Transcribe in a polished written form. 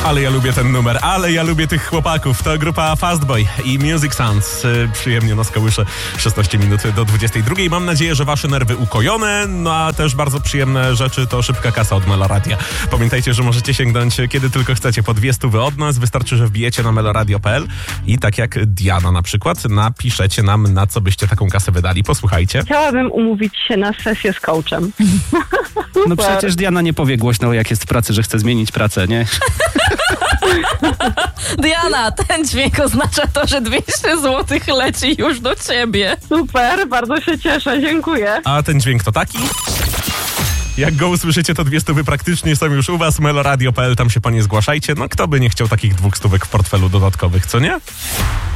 Ale ja lubię ten numer, ale ja lubię tych chłopaków. To grupa Fastboy i Music Sounds. Przyjemnie nas kołysze 16 minut do 22. Mam nadzieję, że wasze nerwy ukojone, no a też bardzo przyjemne rzeczy to szybka kasa od Meloradia. Pamiętajcie, że możecie sięgnąć kiedy tylko chcecie po 200 od nas. Wystarczy, że wbijecie na meloradio.pl i tak jak Diana na przykład, napiszecie nam, na co byście taką kasę wydali. Posłuchajcie. Chciałabym umówić się na sesję z coachem. No przecież Diana nie powie głośno, jak jest w pracy, że chce zmienić pracę, nie? Diana, ten dźwięk oznacza to, że 200 zł leci już do ciebie. Super, bardzo się cieszę, dziękuję. A ten dźwięk to taki? Jak go usłyszycie, to 200 praktycznie są już u was. Meloradio.pl, tam się panie zgłaszajcie. No kto by nie chciał takich 200 w portfelu dodatkowych, co nie?